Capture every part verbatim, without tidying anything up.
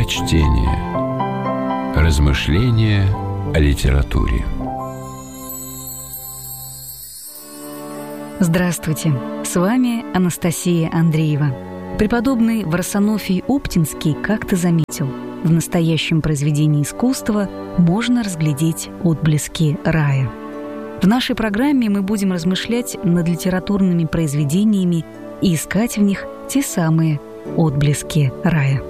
Прочтение. Размышления о литературе. Здравствуйте! С вами Анастасия Андреева. Преподобный Варсонофий Оптинский как-то заметил: в настоящем произведении искусства можно разглядеть отблески рая. В нашей программе мы будем размышлять над литературными произведениями и искать в них те самые отблески рая.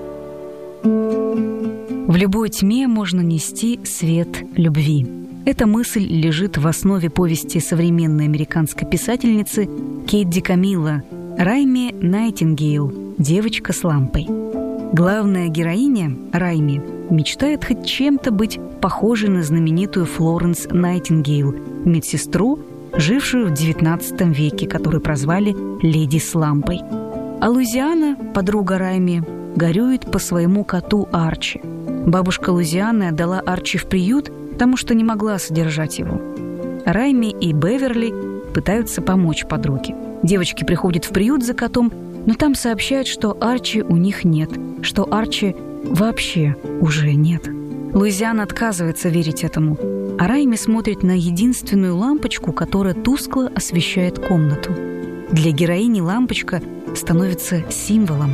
В любой тьме можно нести свет любви. Эта мысль лежит в основе повести современной американской писательницы Кэдди Камилла Райми Найтингейл «Девочка с лампой». Главная героиня, Райми, мечтает хоть чем-то быть похожей на знаменитую Флоренс Найтингейл, медсестру, жившую в девятнадцатом веке, которую прозвали «Леди с лампой». А Лузиана, подруга Райми, горюет по своему коту Арчи. Бабушка Лузианы отдала Арчи в приют, потому что не могла содержать его. Райми и Беверли пытаются помочь подруге. Девочки приходят в приют за котом, но там сообщают, что Арчи у них нет, что Арчи вообще уже нет. Лузиана отказывается верить этому, а Райми смотрит на единственную лампочку, которая тускло освещает комнату. Для героини лампочка становится символом.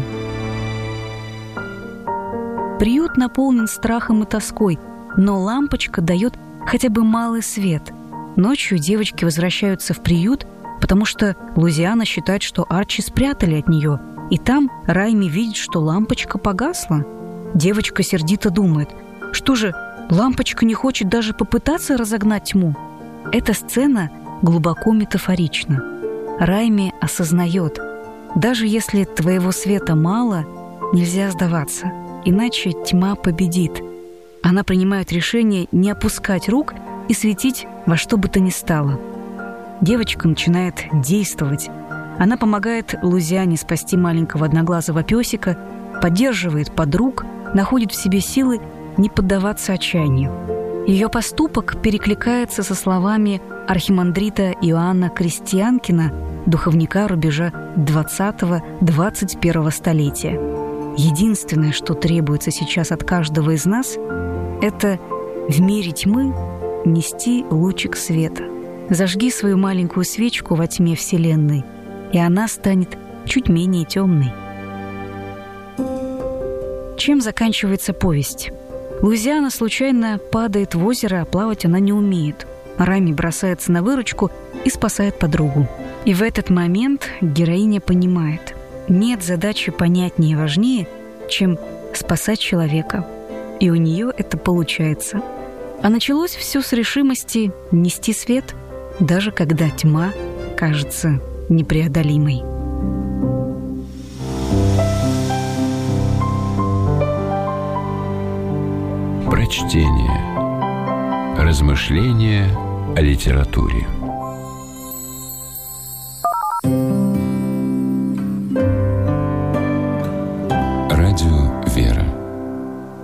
Приют наполнен страхом и тоской, но лампочка дает хотя бы малый свет. Ночью девочки возвращаются в приют, потому что Лузиана считает, что Арчи спрятали от нее, и там Райми видит, что лампочка погасла. Девочка сердито думает: что же, лампочка не хочет даже попытаться разогнать тьму? Эта сцена глубоко метафорична. Райми осознает: даже если твоего света мало, нельзя сдаваться, иначе тьма победит. Она принимает решение не опускать рук и светить во что бы то ни стало. Девочка начинает действовать. Она помогает Лузиане спасти маленького одноглазого песика, поддерживает подруг, находит в себе силы не поддаваться отчаянию. Ее поступок перекликается со словами архимандрита Иоанна Крестьянкина, духовника рубежа двадцатого-двадцать первого столетия. Единственное, что требуется сейчас от каждого из нас, это в мире тьмы нести лучик света. Зажги свою маленькую свечку во тьме Вселенной, и она станет чуть менее темной. Чем заканчивается повесть? Лузиана случайно падает в озеро, а плавать она не умеет. Райми бросается на выручку и спасает подругу. И в этот момент героиня понимает: нет задачи понятнее и важнее, чем спасать человека. И у нее это получается. А началось все с решимости нести свет, даже когда тьма кажется непреодолимой. Прочтение. Размышления о литературе.